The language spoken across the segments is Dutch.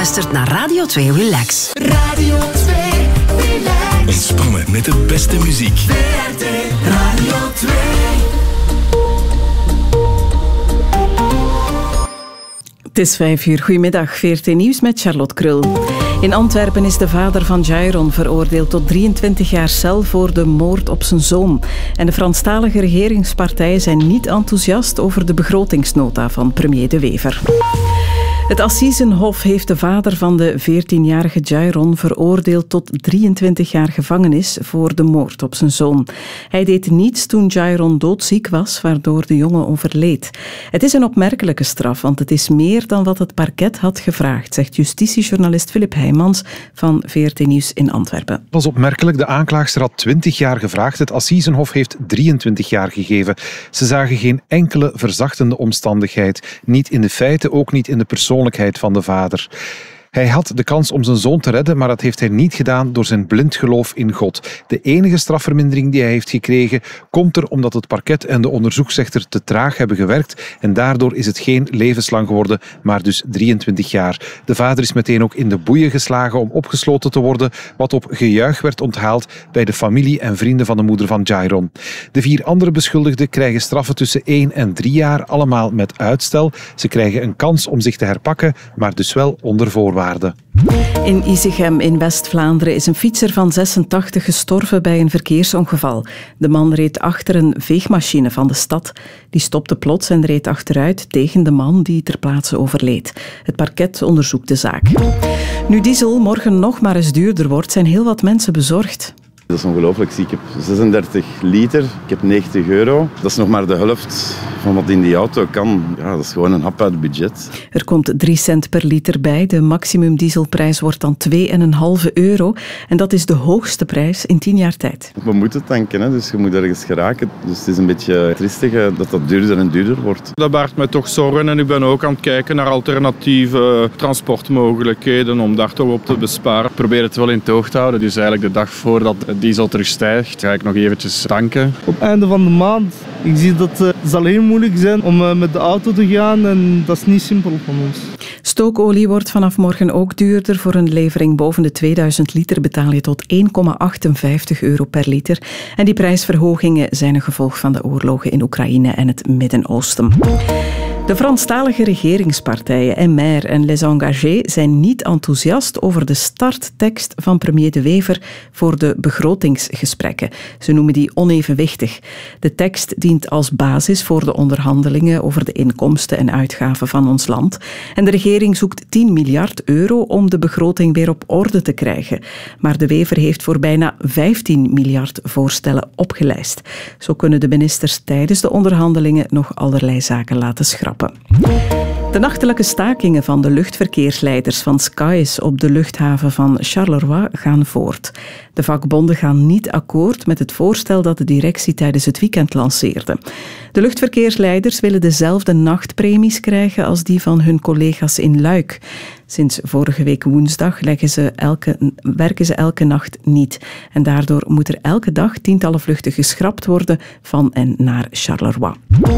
luistert naar Radio 2 Relax. Radio 2 Relax. Ontspannen met de beste muziek. VRT Radio 2. Het is 5 uur. Goedemiddag, VRT Nieuws met Charlotte Krul. In Antwerpen is de vader van Jairon veroordeeld tot 23 jaar cel voor de moord op zijn zoon. En de Franstalige regeringspartijen zijn niet enthousiast over de begrotingsnota van premier De Wever. Het Assisenhof heeft de vader van de 14-jarige Jairon veroordeeld tot 23 jaar gevangenis voor de moord op zijn zoon. Hij deed niets toen Jairon doodziek was, waardoor de jongen overleed. Het is een opmerkelijke straf, want het is meer dan wat het parket had gevraagd, zegt justitiejournalist Filip Heijmans van VRT Nieuws in Antwerpen. Dat was opmerkelijk. De aanklaagster had 20 jaar gevraagd. Het Assisenhof heeft 23 jaar gegeven. Ze zagen geen enkele verzachtende omstandigheid. Niet in de feiten, ook niet in de persoonlijkheid van de vader. Hij had de kans om zijn zoon te redden, maar dat heeft hij niet gedaan door zijn blind geloof in God. De enige strafvermindering die hij heeft gekregen komt er omdat het parket en de onderzoeksrechter te traag hebben gewerkt en daardoor is het geen levenslang geworden, maar dus 23 jaar. De vader is meteen ook in de boeien geslagen om opgesloten te worden, wat op gejuich werd onthaald bij de familie en vrienden van de moeder van Jairon. De 4 andere beschuldigden krijgen straffen tussen 1 en 3 jaar, allemaal met uitstel. Ze krijgen een kans om zich te herpakken, maar dus wel onder voorwaarden. In Isegem in West-Vlaanderen is een fietser van 86 gestorven bij een verkeersongeval. De man reed achter een veegmachine van de stad. Die stopte plots en reed achteruit tegen de man die ter plaatse overleed. Het parket onderzoekt de zaak. Nu diesel morgen nog maar eens duurder wordt, zijn heel wat mensen bezorgd. Dat is ongelooflijk. Ik heb 36 liter, ik heb 90 euro. Dat is nog maar de helft van wat in die auto kan. Ja, dat is gewoon een hap uit het budget. Er komt 3 cent per liter bij. De maximumdieselprijs wordt dan €2,5. En dat is de hoogste prijs in 10 jaar tijd. We moeten tanken, hè, dus je moet ergens geraken. Dus het is een beetje triestig dat dat duurder en duurder wordt. Dat baart mij toch zorgen en ik ben ook aan het kijken naar alternatieve transportmogelijkheden om daar toch op te besparen. Ik probeer het wel in toog te houden. Dus eigenlijk de dag voordat diesel terug stijgt, ga ik nog eventjes tanken. Op het einde van de maand. Ik zie dat het zal heel moeilijk zijn om met de auto te gaan en dat is niet simpel van ons. Stookolie wordt vanaf morgen ook duurder. Voor een levering boven de 2000 liter betaal je tot €1,58 per liter. En die prijsverhogingen zijn een gevolg van de oorlogen in Oekraïne en het Midden-Oosten. De Franstalige regeringspartijen MR en Les Engagés zijn niet enthousiast over de starttekst van premier De Wever voor de begrotingsgesprekken. Ze noemen die onevenwichtig. De tekst dient als basis voor de onderhandelingen over de inkomsten en uitgaven van ons land. En de regering zoekt €10 miljard om de begroting weer op orde te krijgen. Maar De Wever heeft voor bijna €15 miljard voorstellen opgelijst. Zo kunnen de ministers tijdens de onderhandelingen nog allerlei zaken laten schrappen. De nachtelijke stakingen van de luchtverkeersleiders van Skies op de luchthaven van Charleroi gaan voort. De vakbonden gaan niet akkoord met het voorstel dat de directie tijdens het weekend lanceerde. De luchtverkeersleiders willen dezelfde nachtpremies krijgen als die van hun collega's in Luik. Sinds vorige week woensdag werken ze elke nacht niet. En daardoor moet er elke dag tientallen vluchten geschrapt worden van en naar Charleroi.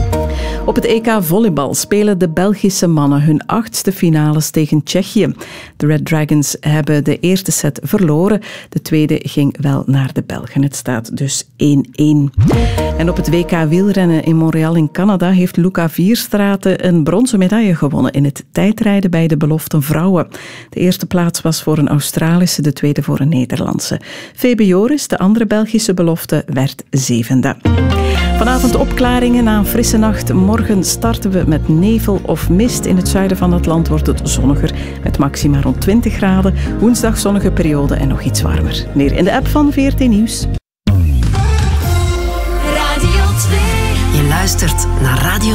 Op het EK volleybal spelen de Belgische mannen hun 8e finales tegen Tsjechië. De Red Dragons hebben de eerste set verloren. De tweede ging wel naar de Belgen. Het staat dus 1-1. En op het WK wielrennen in Montreal in Canada heeft Luca Vierstraeten een bronzen medaille gewonnen in het tijdrijden bij de belofte vrouwen. De eerste plaats was voor een Australische, de tweede voor een Nederlandse. Febe Joris, de andere Belgische belofte, werd 7e. Vanavond opklaringen na een frisse nacht. Morgen starten we met nevel of mist. In het zuiden van het land wordt het zonniger met maxima rond 20 graden. Woensdag zonnige periode en nog iets warmer. Meer in de app van VRT Nieuws. Radio 2. Je luistert naar Radio